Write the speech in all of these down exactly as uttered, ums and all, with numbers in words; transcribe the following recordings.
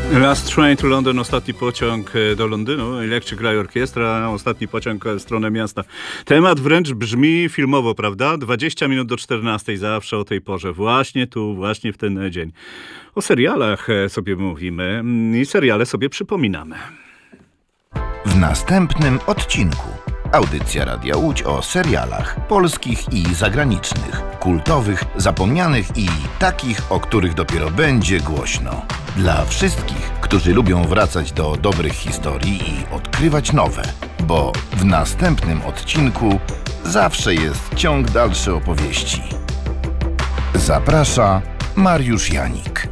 Last Train to London, ostatni pociąg do Londynu. Electric Light Orchestra, ostatni pociąg w stronę miasta. Temat wręcz brzmi filmowo, prawda? dwadzieścia minut do czternastej zawsze o tej porze. Właśnie tu, właśnie w ten dzień. O serialach sobie mówimy i seriale sobie przypominamy. W następnym odcinku. Audycja Radia Łódź o serialach polskich i zagranicznych, kultowych, zapomnianych i takich, o których dopiero będzie głośno. Dla wszystkich, którzy lubią wracać do dobrych historii i odkrywać nowe, bo w następnym odcinku zawsze jest ciąg dalszy opowieści. Zaprasza Mariusz Janik.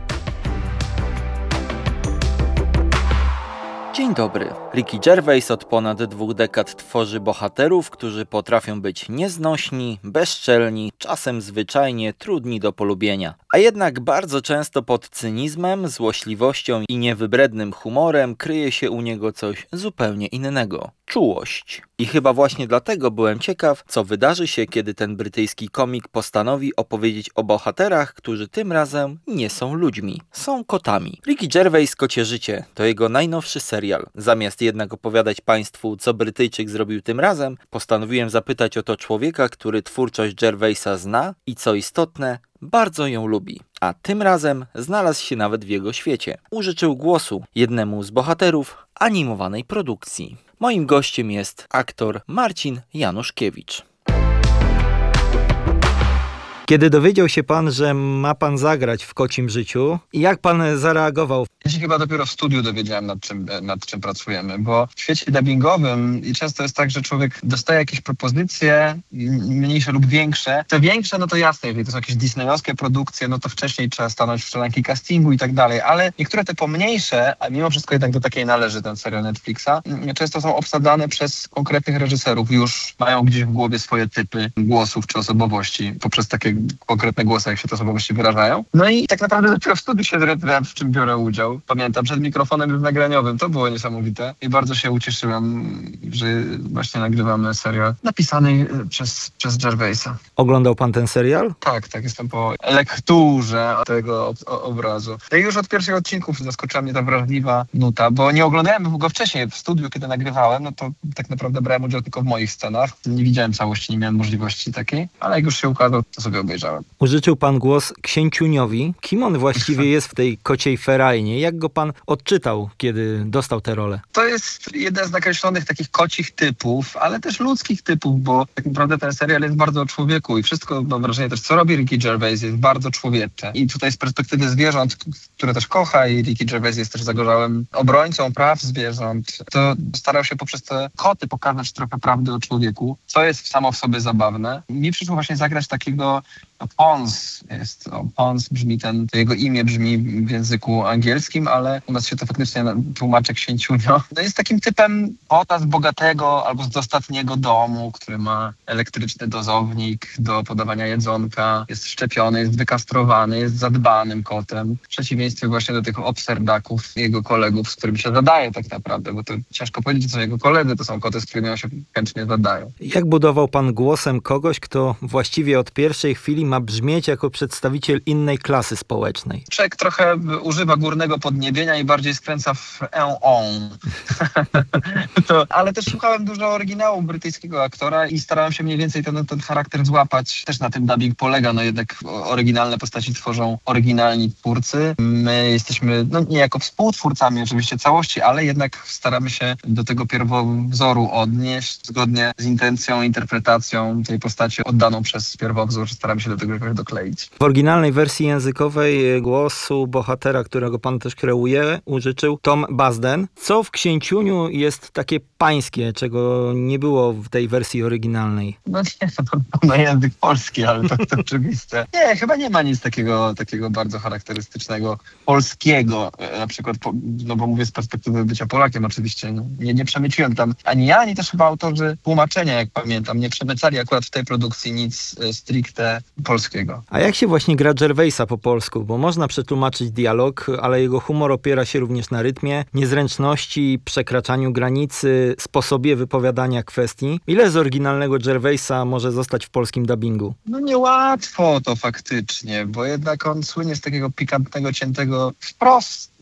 Dzień dobry. Ricky Gervais od ponad dwóch dekad tworzy bohaterów, którzy potrafią być nieznośni, bezczelni, czasem zwyczajnie trudni do polubienia. A jednak bardzo często pod cynizmem, złośliwością i niewybrednym humorem kryje się u niego coś zupełnie innego. Czułość. I chyba właśnie dlatego byłem ciekaw, co wydarzy się, kiedy ten brytyjski komik postanowi opowiedzieć o bohaterach, którzy tym razem nie są ludźmi, są kotami. Ricky Gervais Kocie życie to jego najnowszy serial. Zamiast jednak opowiadać Państwu, co Brytyjczyk zrobił tym razem, postanowiłem zapytać o to człowieka, który twórczość Gervaisa zna i co istotne, bardzo ją lubi. A tym razem znalazł się nawet w jego świecie. Użyczył głosu jednemu z bohaterów animowanej produkcji. Moim gościem jest aktor Marcin Januszkiewicz. Kiedy dowiedział się pan, że ma pan zagrać w Kocim życiu, jak pan zareagował? Ja się chyba dopiero w studiu dowiedziałem, nad czym, nad czym pracujemy, bo w świecie dubbingowym i często jest tak, że człowiek dostaje jakieś propozycje, mniejsze lub większe. Te większe, no to jasne, jeżeli to są jakieś disneyowskie produkcje, no to wcześniej trzeba stanąć w szranki castingu i tak dalej, ale niektóre te pomniejsze, a mimo wszystko jednak do takiej należy ten serial Netflixa, często są obsadzane przez konkretnych reżyserów, już mają gdzieś w głowie swoje typy głosów czy osobowości, poprzez takie konkretne głosy, jak się te osobowości wyrażają. No i tak naprawdę dopiero w studiu się zorientowałem, w czym biorę udział. Pamiętam, przed mikrofonem nagraniowym, to było niesamowite i bardzo się ucieszyłem, że właśnie nagrywamy serial napisany przez, przez Gervaisa. Oglądał pan ten serial? Tak, tak, jestem po lekturze tego ob- obrazu. No i już od pierwszych odcinków zaskoczyła mnie ta wrażliwa nuta, bo nie oglądałem go wcześniej w studiu, kiedy nagrywałem, no to tak naprawdę brałem udział tylko w moich scenach. Nie widziałem całości, nie miałem możliwości takiej, ale jak już się ukazał, to sobie obejrzałem. Użyczył pan głos Księciuniowi. Kim on właściwie jest w tej kociej ferajnie? Jak go pan odczytał, kiedy dostał tę rolę? To jest jeden z nakreślonych takich kocich typów, ale też ludzkich typów, bo tak naprawdę ten serial jest bardzo o człowieku i wszystko, mam wrażenie też, co robi Ricky Gervais, jest bardzo człowiecze. I tutaj z perspektywy zwierząt, które też kocha, i Ricky Gervais jest też zagorzałym obrońcą praw zwierząt, to starał się poprzez te koty pokazać trochę prawdy o człowieku, co jest samo w sobie zabawne. Mi przyszło właśnie zagrać takiego Pons jest, o, Pons brzmi ten, to jego imię brzmi w języku angielskim, ale u nas się to faktycznie tłumaczy Księciunio. No jest takim typem kota z bogatego albo z dostatniego domu, który ma elektryczny dozownik do podawania jedzonka, jest szczepiony, jest wykastrowany, jest zadbanym kotem. W przeciwieństwie właśnie do tych obserdaków, jego kolegów, z którymi się zadaje tak naprawdę, bo to ciężko powiedzieć, co jego koledzy, to są koty, z którymi on się chętnie zadają. Jak budował pan głosem kogoś, kto właściwie od pierwszej chwili ma brzmieć jako przedstawiciel innej klasy społecznej? Człowiek trochę używa górnego podniebienia i bardziej skręca w en on. to, ale też słuchałem dużo oryginału brytyjskiego aktora i starałem się mniej więcej ten, ten charakter złapać. Też na tym dubbing polega, no jednak oryginalne postaci tworzą oryginalni twórcy. My jesteśmy, no nie jako współtwórcami oczywiście całości, ale jednak staramy się do tego pierwowzoru odnieść zgodnie z intencją, interpretacją tej postaci oddaną przez pierwowzór. Staramy się do tego jakoś dokleić. W oryginalnej wersji językowej głosu bohatera, którego pan też kreuje, użyczył Tom Bazden. Co w Księciuniu jest takie pańskie, czego nie było w tej wersji oryginalnej? No nie, to na język polski, ale to, to oczywiste. Nie, chyba nie ma nic takiego, takiego bardzo charakterystycznego polskiego. Na przykład, no bo mówię z perspektywy bycia Polakiem oczywiście, no, nie, nie przemyciłem tam ani ja, ani też chyba autorzy tłumaczenia, jak pamiętam, nie przemycali akurat w tej produkcji nic stricte polskiego. A jak się właśnie gra Gervaisa po polsku? Bo można przetłumaczyć dialog, ale jego humor opiera się również na rytmie, niezręczności, przekraczaniu granicy, sposobie wypowiadania kwestii. Ile z oryginalnego Gervaisa może zostać w polskim dubbingu? No niełatwo to faktycznie, bo jednak on słynie z takiego pikantnego, ciętego wprost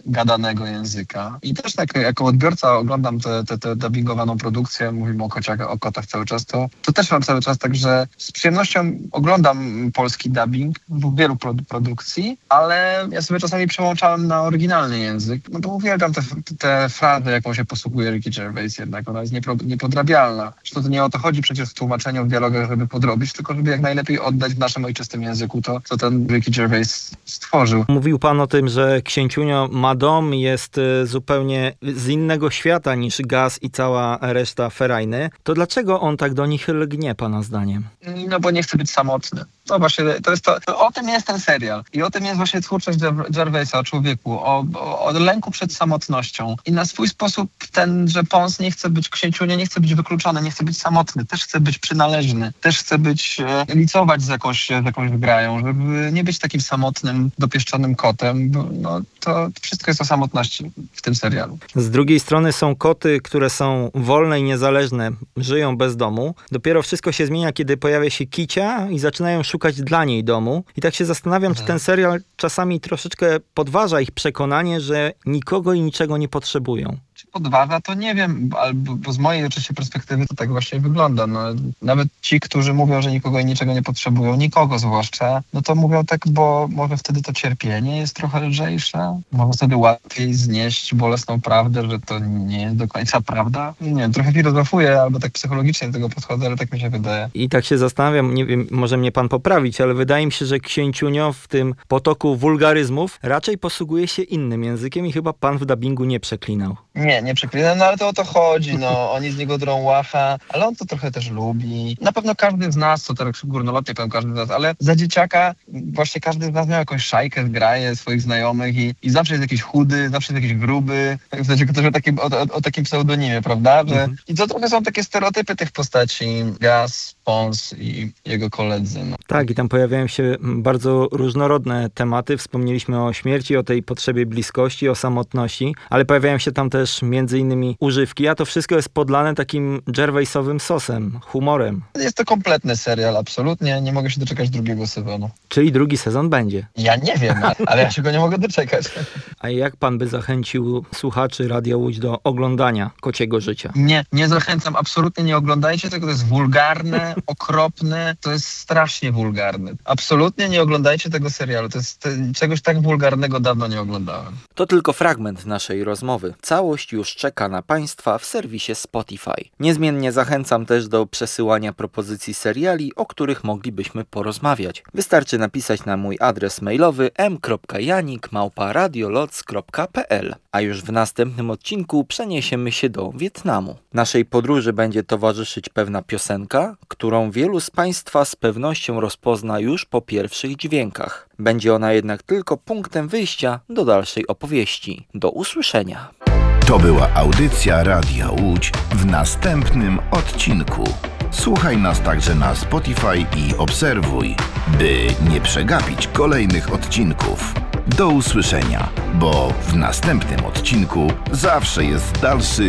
gadanego języka. I też tak jako odbiorca oglądam tę te, te, te dubbingowaną produkcję, mówimy o kociach, o kotach cały czas, to, to też mam cały czas tak, że z przyjemnością oglądam polski dubbing w wielu produ- produkcji, ale ja sobie czasami przełączałem na oryginalny język, no bo uwielbiam te, te frazy, jaką się posługuje Ricky Gervais jednak, ona jest niepro, niepodrabialna. Zresztą to nie o to chodzi przecież w tłumaczeniu, w dialogach, żeby podrobić, tylko żeby jak najlepiej oddać w naszym ojczystym języku to, co ten Ricky Gervais stworzył. Mówił pan o tym, że Księciunio ma dom, jest zupełnie z innego świata niż Gaz i cała reszta Ferajny. To dlaczego on tak do nich lgnie, pana zdaniem? No bo nie chce być samotny. No właśnie, to jest to, to, o tym jest ten serial. I o tym jest właśnie twórczość Gervaisa, o człowieku, o, o, o lęku przed samotnością. I na swój sposób ten, że Pons nie chce być księciunio, nie chce być wykluczony, nie chce być samotny, też chce być przynależny, też chce być, e, licować z jakąś, z jakąś grają, żeby nie być takim samotnym, dopieszczonym kotem. Bo, no, to wszystko jest o samotności w tym serialu. Z drugiej strony są koty, które są wolne i niezależne, żyją bez domu. Dopiero wszystko się zmienia, kiedy pojawia się Kicia i zaczynają szukać dla niej domu. I tak się zastanawiam, czy ten serial czasami troszeczkę podważa ich przekonanie, że nikogo i niczego nie potrzebują. Czy podważa, to nie wiem, albo, bo z mojej oczywiście perspektywy to tak właśnie wygląda. No, nawet ci, którzy mówią, że nikogo i niczego nie potrzebują, nikogo zwłaszcza, no to mówią tak, bo może wtedy to cierpienie jest trochę lżejsze, może wtedy łatwiej znieść bolesną prawdę, że to nie jest do końca prawda. Nie wiem, trochę filozofuję albo tak psychologicznie do tego podchodzę, ale tak mi się wydaje. I tak się zastanawiam, nie wiem, może mnie pan poprawić, ale wydaje mi się, że Księciunio w tym potoku wulgaryzmów raczej posługuje się innym językiem i chyba pan w dubbingu nie przeklinał. Nie, nie przeklinam, no ale to o to chodzi, no. Oni z niego drą łacha, ale on to trochę też lubi. Na pewno każdy z nas, co teraz górnolotnie powiem każdy z nas, ale za dzieciaka właśnie każdy z nas miał jakąś szajkę, zgraje swoich znajomych i, i zawsze jest jakiś chudy, zawsze jest jakiś gruby. W sensie ktoś o takim, o, o, o takim pseudonimie, prawda? Że, mhm. I to trochę są takie stereotypy tych postaci. Gaz, Pons i jego koledzy. No. Tak, i tam pojawiają się bardzo różnorodne tematy. Wspomnieliśmy o śmierci, o tej potrzebie bliskości, o samotności, ale pojawiają się tam też między innymi używki, a to wszystko jest podlane takim Gervaisowym sosem, humorem. Jest to kompletny serial, absolutnie. Nie mogę się doczekać drugiego sezonu. Czyli drugi sezon będzie. Ja nie wiem, ale ja się go nie mogę doczekać. A jak pan by zachęcił słuchaczy Radia Łódź do oglądania Kociego Życia? Nie, nie zachęcam, absolutnie nie oglądajcie tego, to jest wulgarne, okropne, to jest strasznie wulgarne. Absolutnie nie oglądajcie tego serialu, to jest czegoś tak wulgarnego dawno nie oglądałem. To tylko fragment naszej rozmowy. Całość już czeka na państwa w serwisie Spotify. Niezmiennie zachęcam też do przesyłania propozycji seriali, o których moglibyśmy porozmawiać. Wystarczy napisać na mój adres mailowy m kropka janik małpa radioloc kropka p l. A już w następnym odcinku przeniesiemy się do Wietnamu. Naszej podróży będzie towarzyszyć pewna piosenka, którą wielu z państwa z pewnością rozpozna już po pierwszych dźwiękach. Będzie ona jednak tylko punktem wyjścia do dalszej opowieści. Do usłyszenia. To była audycja Radia Łódź w następnym odcinku. Słuchaj nas także na Spotify i obserwuj, by nie przegapić kolejnych odcinków. Do usłyszenia, bo w następnym odcinku zawsze jest dalszy